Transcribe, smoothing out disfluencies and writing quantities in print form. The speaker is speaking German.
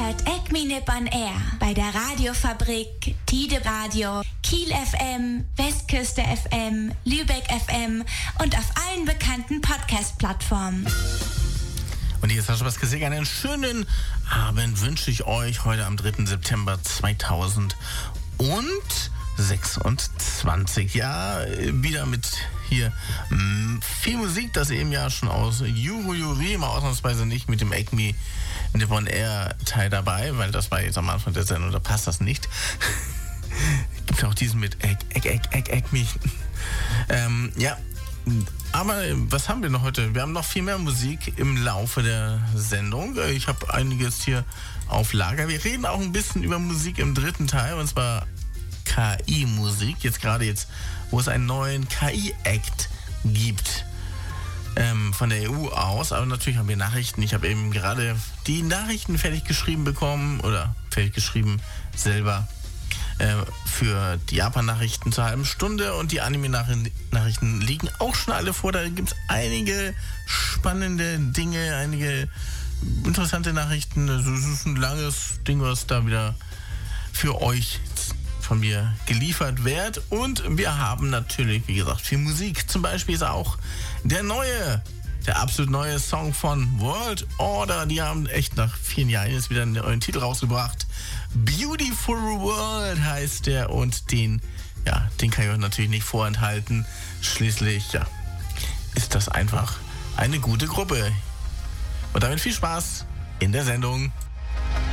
hört Egmi Nippon Air bei der Radiofabrik, Tide Radio, Kiel FM, Westküste FM, Lübeck FM und auf allen bekannten Podcast-Plattformen. Und hier ist Sascha Baskesig. Einen schönen Abend wünsche ich euch heute am 3. September 2026. Ja, wieder mit hier viel Musik, das eben ja schon aus Yuri, mal ausnahmsweise nicht mit dem Egmi Nippon Air Teil dabei, weil das war jetzt am Anfang der Sendung, da passt das nicht. Gibt auch diesen mit Egmi. Ja, aber was haben wir noch heute? Wir haben noch viel mehr Musik im Laufe der Sendung. Ich habe einiges hier auf Lager. Wir reden auch ein bisschen über Musik im dritten Teil, und zwar KI-Musik. Jetzt, wo es einen neuen KI-Act gibt von der EU aus. Aber natürlich haben wir Nachrichten. Ich habe eben gerade die Nachrichten fertig geschrieben bekommen oder fertig geschrieben selber für die Japan-Nachrichten zur halben Stunde, und die Anime-Nachrichten liegen auch schon alle vor. Da gibt es einige spannende Dinge, einige interessante Nachrichten. Es ist ein langes Ding, was da wieder für euch von mir geliefert wird. Und wir haben natürlich, wie gesagt, viel Musik. Zum Beispiel ist auch der absolut neue Song von World Order. Die haben echt nach 4 Jahren jetzt wieder einen neuen Titel rausgebracht. Beautiful World heißt der, und den kann ich euch natürlich nicht vorenthalten. Schließlich, ist das einfach eine gute Gruppe. Und damit viel Spaß in der Sendung.